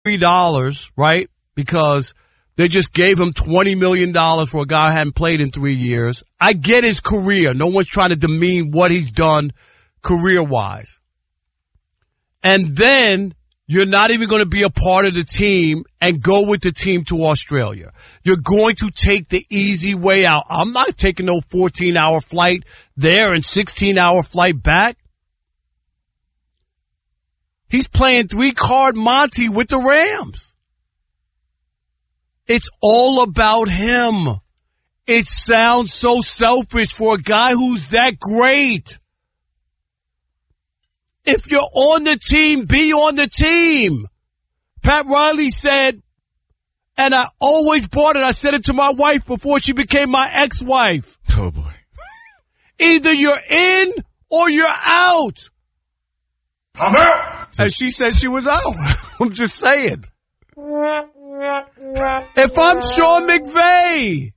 $3, right? Because they just gave him $20 million for a guy who hadn't played in 3 years. I get his career. No one's trying to demean what he's done career-wise. And then you're not even going to be a part of the team and go with the team to Australia. You're going to take the easy way out. I'm not taking no 14-hour flight there and 16-hour flight back. He's playing 3-card Monty with the Rams. It's all about him. It sounds so selfish for a guy who's that great. If you're on the team, be on the team. Pat Riley said, and I always brought it, I said it to my wife before she became my ex-wife. Oh, boy. Either you're in or you're out. I'm out. And she said she was out. I'm just saying. If I'm Sean McVay,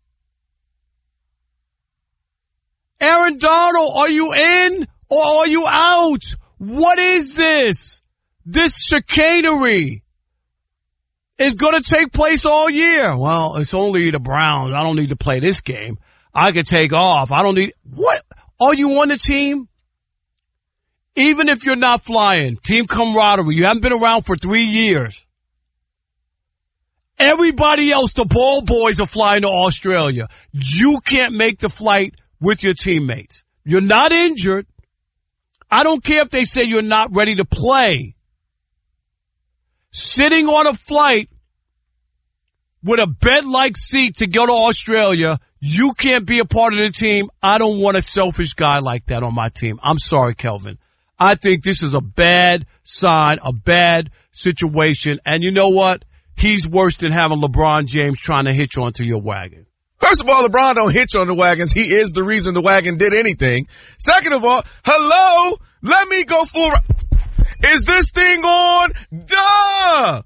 Aaron Donald, are you in or are you out? What is this? This chicanery is going to take place all year. Well, it's only the Browns. I don't need to play this game. I could take off. I don't need. What? Are you on the team? Even if you're not flying, team camaraderie, you haven't been around for 3 years. Everybody else, the ball boys, are flying to Australia. You can't make the flight with your teammates. You're not injured. I don't care if they say you're not ready to play. Sitting on a flight with a bed-like seat to go to Australia, you can't be a part of the team. I don't want a selfish guy like that on my team. I'm sorry, Kelvin. I think this is a bad sign, a bad situation. And you know what? He's worse than having LeBron James trying to hitch onto your wagon. First of all, LeBron don't hitch on the wagons. He is the reason the wagon did anything. Second of all, hello, let me go full. Is this thing on? Duh.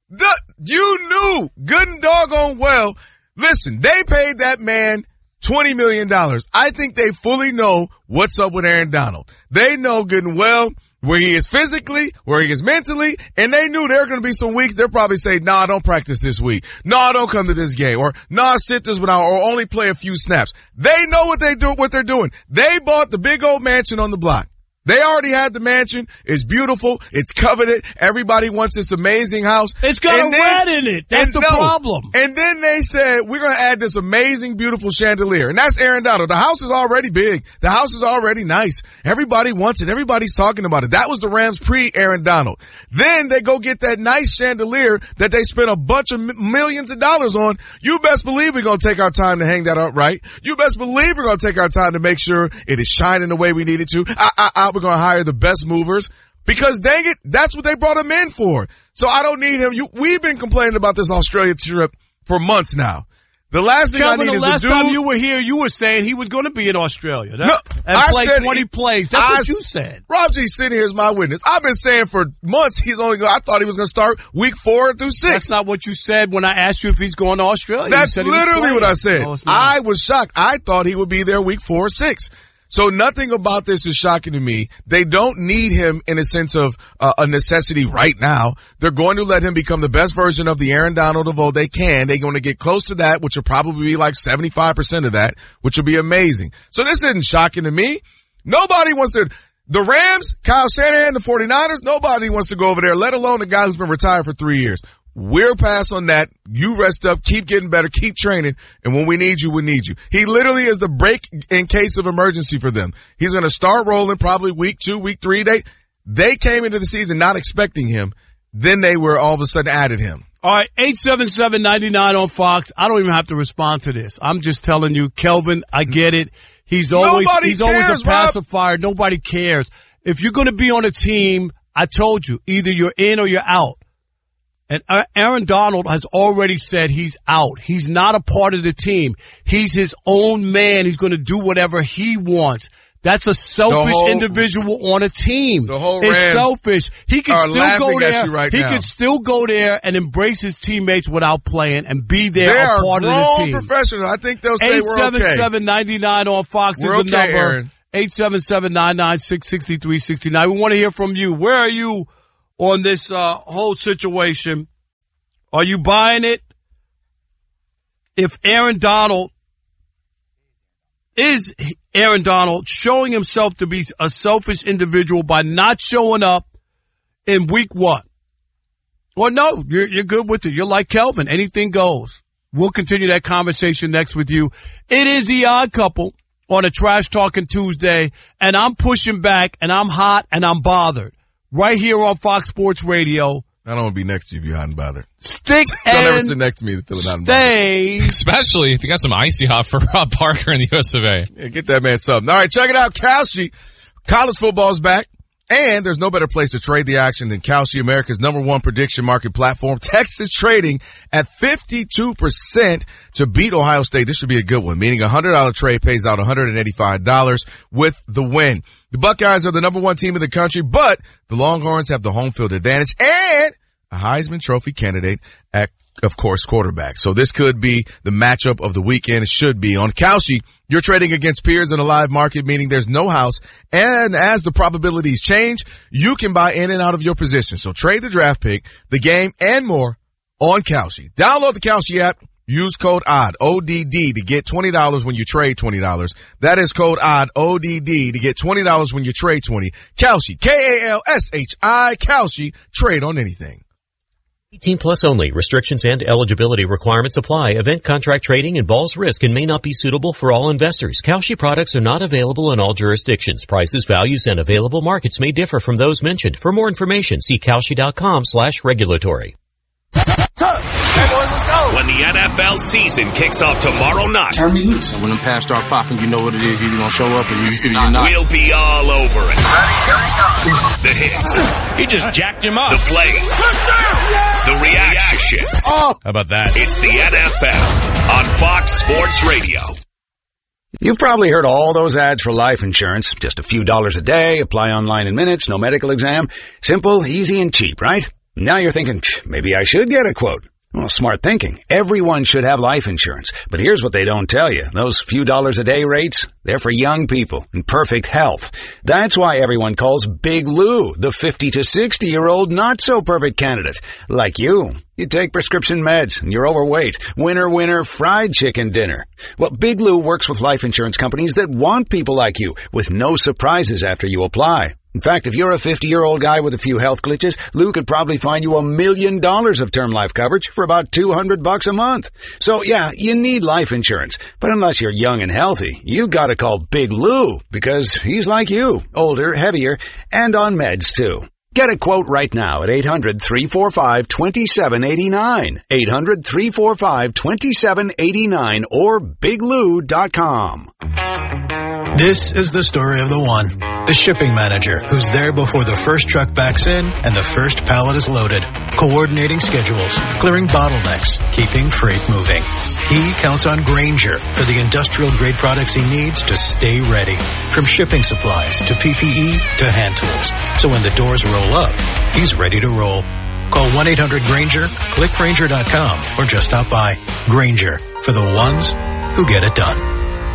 You knew good and doggone well. Listen, they paid that man $20 million. I think they fully know what's up with Aaron Donald. They know good and well where he is physically, where he is mentally, and they knew there were going to be some weeks they'll probably say, nah, don't practice this week. Nah, don't come to this game. Or, nah, sit this one out, or only play a few snaps. They know what they're doing. They bought the big old mansion on the block. They already had the mansion. It's beautiful. It's coveted. Everybody wants this amazing house. It's got a rat in it. That's the problem. And then they said, we're going to add this amazing, beautiful chandelier. And that's Aaron Donald. The house is already big. The house is already nice. Everybody wants it. Everybody's talking about it. That was the Rams pre-Aaron Donald. Then they go get that nice chandelier that they spent a bunch of millions of dollars on. You best believe we're going to take our time to hang that up right. You best believe we're going to take our time to make sure it is shining the way we need it to. We're going to hire the best movers because dang it, that's what they brought him in for. So I don't need him. We've been complaining about this Australia trip for months now. The last thing Kelvin, I need is the last a dude. time you were here, you were saying he was going to be in Australia. No, and I play said 20 plays. That's what you said. Rob G. sitting here is my witness. I've been saying for months I thought he was going to start week 4 through 6. That's not what you said when I asked you if he's going to Australia. That's literally what I said. No, I was shocked. I thought he would be there week 4 or 6. So nothing about this is shocking to me. They don't need him in a sense of a necessity right now. They're going to let him become the best version of the Aaron Donald of old they can. They're going to get close to that, which will probably be like 75% of that, which will be amazing. So this isn't shocking to me. Nobody wants to, the Rams, Kyle Shanahan, the 49ers, nobody wants to go over there, let alone the guy who's been retired for 3 years. We're past on that. You rest up, keep getting better, keep training, and when we need you, we need you. He literally is the break in case of emergency for them. He's going to start rolling probably week 2, week 3. They came into the season not expecting him. Then they were all of a sudden added him. All right, 877-99 on Fox. I don't even have to respond to this. I'm just telling you, Kelvin, I get it. He's always a pacifier. Rob. Nobody cares. If you're going to be on a team, I told you, either you're in or you're out. And Aaron Donald has already said he's out. He's not a part of the team. He's his own man. He's going to do whatever he wants. That's a selfish individual on a team. The whole It's Rams selfish. He can still go there. He can still go there and embrace his teammates without playing and be there a part of the team. Professional. I think they'll say we're okay. 877-99 on Fox is the number. Aaron. 877-996-6369. We want to hear from you. Where are you on this whole situation? Are you buying it? If is Aaron Donald showing himself to be a selfish individual by not showing up in week 1? Or no, you're good with it. You're like Kelvin. Anything goes. We'll continue that conversation next with you. It is The Odd Couple on a Trash Talking Tuesday, and I'm pushing back, and I'm hot, and I'm bothered. Right here on Fox Sports Radio. I don't want to be next to you if you're hot and bothered. Stick Don't and ever sit next to me feeling hot and bothered. Especially if you got some icy hot for Rob Parker in the US of A. Yeah, get that man something. All right, check it out. Kalshi. College football's back. And there's no better place to trade the action than Kalshi, America's #1 prediction market platform. Texas trading at 52% to beat Ohio State. This should be a good one, meaning a $100 trade pays out $185 with the win. The Buckeyes are the #1 team in the country, but the Longhorns have the home field advantage and a Heisman Trophy candidate at, of course, quarterback. So this could be the matchup of the weekend. It should be. On Kalshi, you're trading against peers in a live market, meaning there's no house. And as the probabilities change, you can buy in and out of your position. So trade the draft pick, the game, and more on Kalshi. Download the Kalshi app. Use code ODD, ODD, to get $20 when you trade $20. That is code ODD, ODD, to get $20 when you trade $20. Kalshi, Kalshi, Kalshi, trade on anything. 18 plus only. Restrictions and eligibility requirements apply. Event contract trading involves risk and may not be suitable for all investors. Kalshi products are not available in all jurisdictions. Prices, values, and available markets may differ from those mentioned. For more information, see Kalshi.com/regulatory. Hey boys, let's go. When the NFL season kicks off tomorrow night. Turn me loose. When them pads start popping, you know what it is. You're going to show up or you're not. We'll be all over it. The hits. He just jacked him up. The plays. The reactions. How about that? It's the NFL on Fox Sports Radio. You've probably heard all those ads for life insurance. Just a few dollars a day, apply online in minutes, no medical exam. Simple, easy, and cheap, right? Now you're thinking, maybe I should get a quote. Well, smart thinking. Everyone should have life insurance. But here's what they don't tell you. Those few dollars a day rates, they're for young people in perfect health. That's why everyone calls Big Lou the 50 to 60-year-old not-so-perfect candidate. Like you. You take prescription meds and you're overweight. Winner, winner, fried chicken dinner. Well, Big Lou works with life insurance companies that want people like you with no surprises after you apply. In fact, if you're a 50-year-old guy with a few health glitches, Lou could probably find you $1 million of term life coverage for about $200 a month. So yeah, you need life insurance. But unless you're young and healthy, you gotta call Big Lou because he's like you, older, heavier, and on meds too. Get a quote right now at 800-345-2789. 800-345-2789 or biglou.com. This is the story of the one. The shipping manager who's there before the first truck backs in and the first pallet is loaded, coordinating schedules, clearing bottlenecks, keeping freight moving. He counts on Grainger for the industrial-grade products he needs to stay ready, from shipping supplies to PPE to hand tools. So when the doors roll up, he's ready to roll. Call 1-800-GRAINGER, click Grainger.com, or just stop by. Grainger, for the ones who get it done.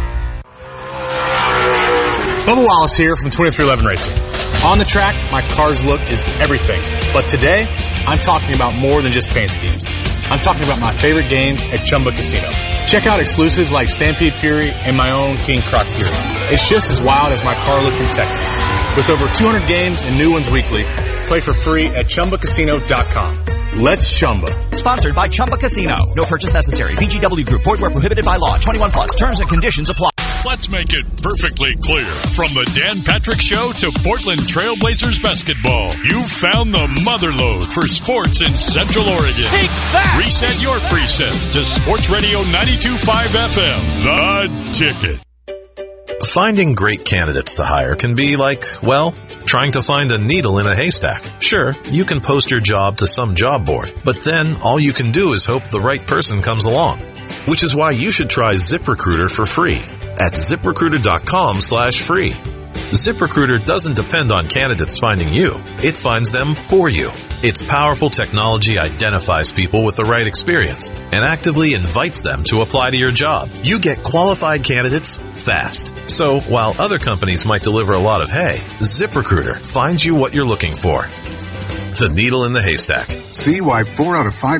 Bubba Wallace here from 2311 Racing. On the track, my car's look is everything. But today, I'm talking about more than just paint schemes. I'm talking about my favorite games at Chumba Casino. Check out exclusives like Stampede Fury and my own King Croc Fury. It's just as wild as my car look in Texas. With over 200 games and new ones weekly, play for free at ChumbaCasino.com. Let's Chumba. Sponsored by Chumba Casino. No purchase necessary. VGW Group. Void where prohibited by law. 21 plus. Terms and conditions apply. Let's make it perfectly clear. From the Dan Patrick Show to Portland Trailblazers basketball, you found the motherlode for sports in Central Oregon. Take that! Reset your preset to Sports Radio 92.5 FM. The Ticket. Finding great candidates to hire can be like, well, trying to find a needle in a haystack. Sure, you can post your job to some job board, but then all you can do is hope the right person comes along. Which is why you should try ZipRecruiter for free at ZipRecruiter.com/free. ZipRecruiter doesn't depend on candidates finding you. It finds them for you. Its powerful technology identifies people with the right experience and actively invites them to apply to your job. You get qualified candidates fast. So while other companies might deliver a lot of hay, ZipRecruiter finds you what you're looking for. The needle in the haystack. See why 4 out of 5